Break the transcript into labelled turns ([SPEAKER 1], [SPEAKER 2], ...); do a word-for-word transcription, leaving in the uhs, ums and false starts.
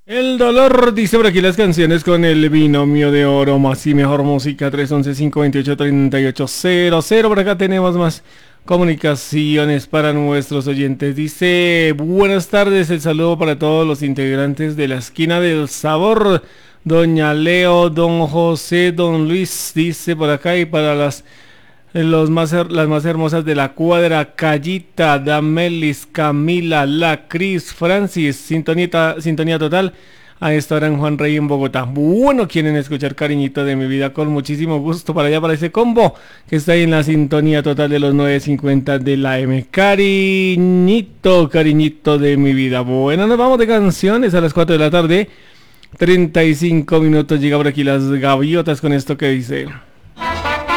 [SPEAKER 1] El dolor dice por aquí las canciones con el binomio de oro, más y mejor música, tres once, cinco veintiocho, treinta y ocho cero cero. Por acá tenemos más comunicaciones para nuestros oyentes. Dice, buenas tardes, el saludo para todos los integrantes de la esquina del sabor. Doña Leo, don José, don Luis, dice por acá, y para las los más, her- las más hermosas de la cuadra, Callita, Damelis, Camila, La Cris, Francis, sintonía, sintonía total. A esta hora en Juan Rey en Bogotá. Bueno, quieren escuchar Cariñito de mi vida con muchísimo gusto para allá para ese combo que está ahí en la sintonía total de los nueve cincuenta de la M. Cariñito, cariñito de mi vida. Bueno, nos vamos de canciones a las cuatro de la tarde. treinta y cinco minutos, llega por aquí las gaviotas con esto que dice.